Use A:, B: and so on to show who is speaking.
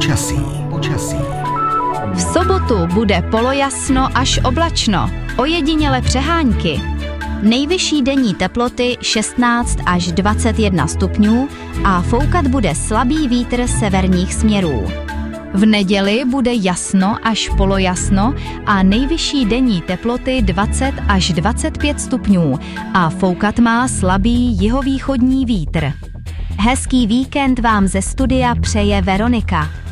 A: V sobotu bude polojasno až oblačno, ojediněle přehánky. Nejvyšší denní teploty 16 až 21 stupňů a foukat bude slabý vítr severních směrů. V neděli bude jasno až polojasno a nejvyšší denní teploty 20 až 25 stupňů a foukat má slabý jihovýchodní vítr. Hezký víkend vám ze studia přeje Veronika.